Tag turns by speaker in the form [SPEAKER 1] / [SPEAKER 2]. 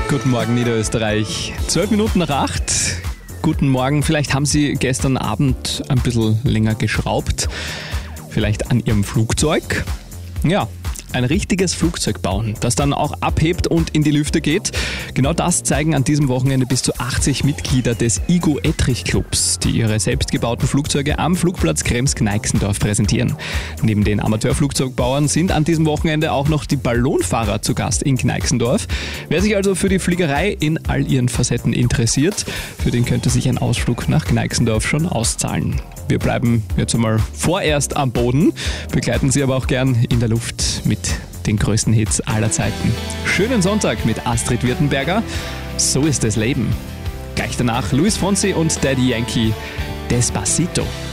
[SPEAKER 1] Guten Morgen Niederösterreich, 12 Minuten nach 8. Guten Morgen, vielleicht haben Sie gestern Abend ein bisschen länger geschraubt, vielleicht an Ihrem Flugzeug. Ja, ein richtiges Flugzeug bauen, das dann auch abhebt und in die Lüfte geht. Genau das zeigen an diesem Wochenende bis zu 80 Mitglieder des Igo Ettrich Clubs, die ihre selbstgebauten Flugzeuge am Flugplatz Krems-Kneixendorf präsentieren. Neben den Amateurflugzeugbauern sind an diesem Wochenende auch noch die Ballonfahrer zu Gast in Kneixendorf. Wer sich also für die Fliegerei in all ihren Facetten interessiert, für den könnte sich ein Ausflug nach Kneixendorf schon auszahlen. Wir bleiben jetzt einmal vorerst am Boden, begleiten Sie aber auch gern in der Luft mit den größten Hits aller Zeiten. Schönen Sonntag mit Astrid Wirtenberger. So ist das Leben. Gleich danach Luis Fonsi und Daddy Yankee, Despacito.